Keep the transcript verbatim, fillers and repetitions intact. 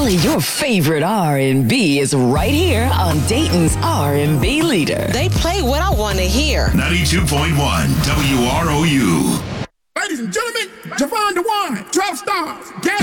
Only your favorite R and B is right here on Dayton's R and B leader. They play what I want to hear. ninety-two point one W R O U. Ladies and gentlemen, Javon DeWine, twelve stars.